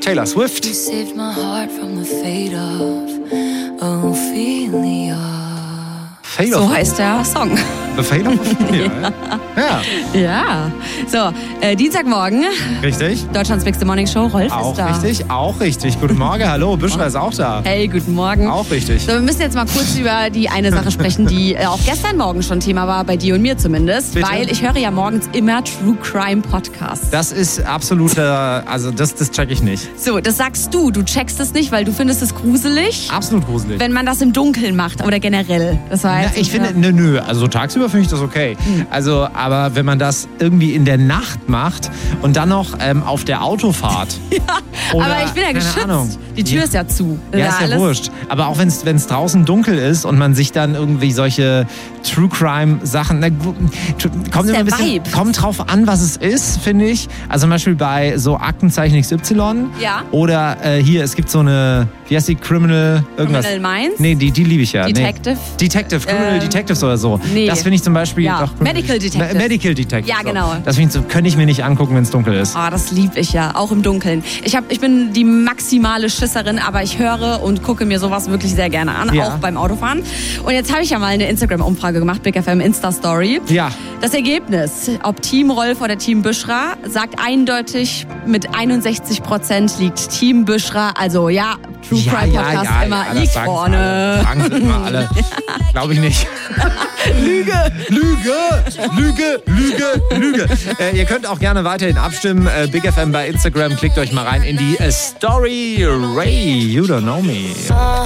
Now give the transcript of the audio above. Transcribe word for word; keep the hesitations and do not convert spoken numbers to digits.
Taylor Swift. You saved my heart from the fate of Ophelia. Fail So of heißt der Song. The Fail of Ophelia. Ja. ja, Ja. So, äh, Dienstagmorgen. richtig. Deutschlands Bigste Morning Show. Rolf Auch ist da. richtig, auch richtig. Guten Morgen, hallo, Büschra ist auch da. Hey, guten Morgen. Auch richtig. So, wir müssen jetzt mal kurz über die eine Sache sprechen, die äh, auch gestern Morgen schon Thema war, bei dir und mir zumindest. Bitte? Weil ich höre ja morgens immer True Crime Podcasts. Das ist absoluter, also das, das check ich nicht. So, das sagst du. Du checkst es nicht, weil du findest es gruselig, Absolut gruselig. wenn man das im Dunkeln macht oder generell. Das war Ja, jetzt ich finde, nö, nö, also tagsüber finde ich das okay. Also, aber wenn man das irgendwie in der Nacht macht und dann noch ähm, auf der Autofahrt. Oder, aber ich bin ja keine geschützt. Ahnung. Die Tür ist ja zu. Ja, ist ja alles- wurscht. Aber auch wenn es draußen dunkel ist und man sich dann irgendwie solche True Crime Sachen, na, gu- kommt immer ein der bisschen, Vibe. kommt drauf an, was es ist, finde ich. Also zum Beispiel bei so Aktenzeichen X Y. Ja. Oder äh, hier, es gibt so eine, wie heißt die, Criminal irgendwas? Criminal Minds? Nee, die, die liebe ich ja. Detective? Nee. Detective, Criminal Ähm, Detectives oder so. nee. Das finde ich zum Beispiel. Ja, doch, Medical Detectives. Me- Medical Detectives. Ja, genau. So. Das finde ich so, könnte ich mir nicht angucken, wenn es dunkel ist. Ah, das lieb ich ja, auch im Dunkeln. Ich, hab, ich bin die maximale Schisserin, aber ich höre und gucke mir sowas wirklich sehr gerne an, Ja. auch beim Autofahren. Und jetzt habe ich ja mal eine Instagram-Umfrage gemacht, Big F M Insta-Story. Ja. Das Ergebnis, ob Team Rolf oder Team Büschra, sagt eindeutig, mit einundsechzig Prozent liegt Team Büschra. Also ja, True Ja, Crime ja, Podcast ja, immer ja, das liegt sagen sie vorne. alle. Sagen sie immer alle. Glaube ich nicht. Lüge, Lüge, Lüge, Lüge, Lüge. Äh, ihr könnt auch gerne weiterhin abstimmen. Äh, Big F M bei Instagram. Klickt euch mal rein in die äh, Story. Ray, you don't know me.